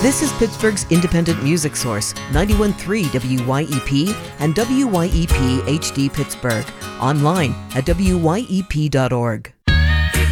This is Pittsburgh's independent music source, 91.3 WYEP and WYEP HD Pittsburgh. Online at wyep.org.